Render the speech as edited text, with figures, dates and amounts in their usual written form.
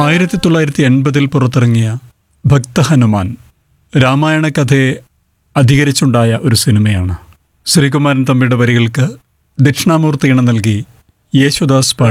1980 പുറത്തിറങ്ങിയ ഭക്തഹനുമാൻ രാമായണ കഥയെ അധികരിച്ചുണ്ടായ ഒരു സിനിമയാണ്. ശ്രീകുമാരൻ തമ്പിയുടെ വരികൾക്ക് ദക്ഷിണാമൂർത്തി ഇണം നൽകി യേശുദാസ്